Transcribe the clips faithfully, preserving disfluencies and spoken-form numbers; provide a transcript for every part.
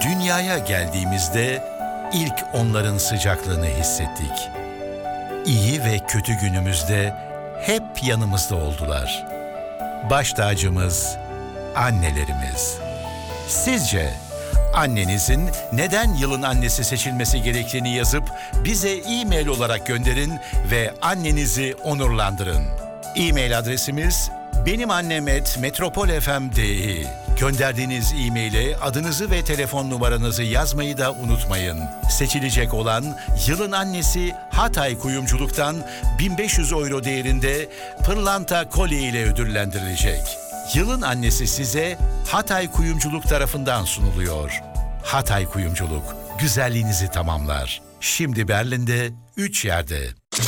Dünyaya geldiğimizde ilk onların sıcaklığını hissettik. İyi ve kötü günümüzde hep yanımızda oldular. Baş tacımız annelerimiz. Sizce annenizin neden yılın annesi seçilmesi gerektiğini yazıp bize e-mail olarak gönderin ve annenizi onurlandırın. E-mail adresimiz benimannem et metropol f m nokta d i. Gönderdiğiniz e-maile adınızı ve telefon numaranızı yazmayı da unutmayın. Seçilecek olan yılın annesi Hatay Kuyumculuk'tan bin beş yüz euro değerinde pırlanta kolye ile ödüllendirilecek. Yılın annesi size Hatay Kuyumculuk tarafından sunuluyor. Hatay Kuyumculuk, güzelliğinizi tamamlar. Şimdi Berlin'de üç yerde.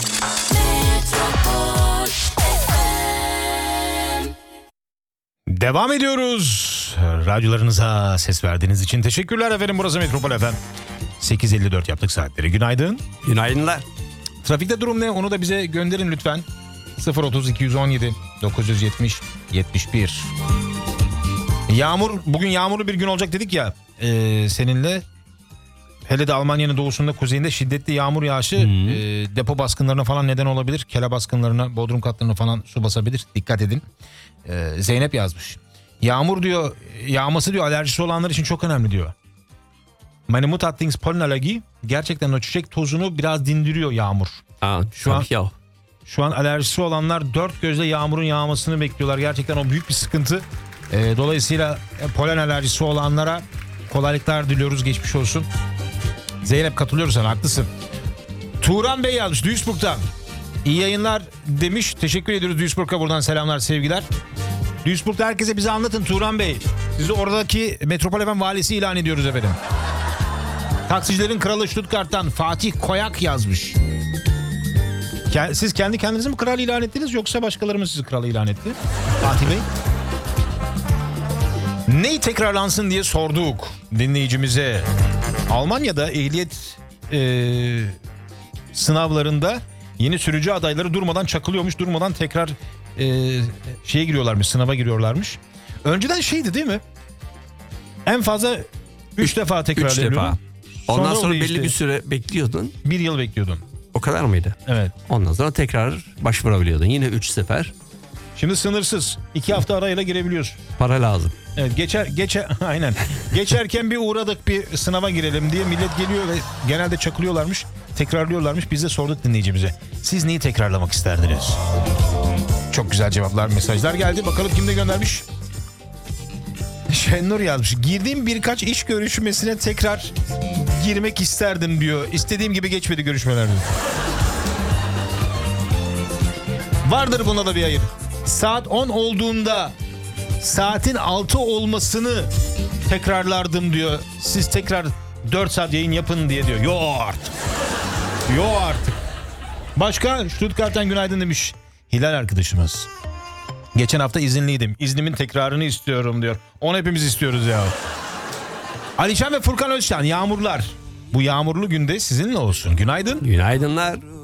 Devam ediyoruz. Radyolarınıza ses verdiğiniz için teşekkürler efendim. Burası Metropol F M. sekiz elli dört yaptık saatleri. Günaydın. Günaydınlar. Trafikte durum ne? Onu da bize gönderin lütfen. sıfır otuz iki yüz on yedi dokuz yüz yetmiş yetmiş bir. Yağmur, bugün yağmurlu bir gün olacak dedik ya e, seninle. Hele de Almanya'nın doğusunda, kuzeyinde şiddetli yağmur yağışı e, depo baskınlarına falan neden olabilir. Kele baskınlarına, bodrum katlarına falan su basabilir. Dikkat edin. E, Zeynep yazmış. Yağmur diyor, yağması diyor alerjisi olanlar için çok önemli diyor. Meine Mutter hat Dings Pollenallergie. Gerçekten o çiçek tozunu biraz dindiriyor yağmur. Aa, Şu an ya. Şu an alerjisi olanlar dört gözle yağmurun yağmasını bekliyorlar. Gerçekten o büyük bir sıkıntı. E, dolayısıyla polen alerjisi olanlara kolaylıklar diliyoruz. Geçmiş olsun. Zeynep, katılıyoruz sana, haklısın. Turan Bey yazmış Duisburg'dan. İyi yayınlar demiş. Teşekkür ediyoruz Duisburg'a, buradan selamlar, sevgiler. Duisburg'da herkese bize anlatın Turan Bey. Sizi oradaki Metropol F M valisi ilan ediyoruz efendim. Taksicilerin kralı Stuttgart'tan Fatih Koyak yazmış. Siz kendi kendinizi mi kral ilan ettiniz yoksa başkaları mı sizi kral ilan etti? Fatih Bey. Neyi tekrarlansın diye sorduk dinleyicimize. Almanya'da ehliyet e, sınavlarında yeni sürücü adayları durmadan çakılıyormuş. Durmadan tekrar e, şeye giriyorlarmış, sınava giriyorlarmış. Önceden şeydi değil mi? En fazla üç defa tekrarlanıyordu. Ondan sonra, sonra belli işte, bir süre bekliyordun. Bir yıl bekliyordun. O kadar mıydı? Evet. Ondan sonra tekrar başvurabiliyordun. Yine üç sefer. Şimdi sınırsız. iki hafta arayla girebiliyorsun. Para lazım. Evet, geçer geçer aynen. Geçerken bir uğradık, bir sınava girelim diye millet geliyor ve genelde çakılıyorlarmış, tekrarlıyorlarmış. Biz de sorduk dinleyicimize. Siz neyi tekrarlamak isterdiniz? Çok güzel cevaplar, mesajlar geldi. Bakalım kim de göndermiş? Şenur yazmış. Girdiğim birkaç iş görüşmesine tekrar girmek isterdim diyor. İstediğim gibi geçmedi görüşmeler diyor. Vardır buna da bir hayır. Saat on olduğunda saatin altı olmasını tekrarlardım diyor. Siz tekrar dört saat yayın yapın diye diyor. Yo artık. Yo artık. Başka Stuttgart'tan günaydın demiş Hilal arkadaşımız. Geçen hafta izinliydim. İznimin tekrarını istiyorum diyor. Onu hepimiz istiyoruz ya. Alişan ve Furkan Özcan, yağmurlar. Bu yağmurlu günde sizinle olsun. Günaydın. Günaydınlar.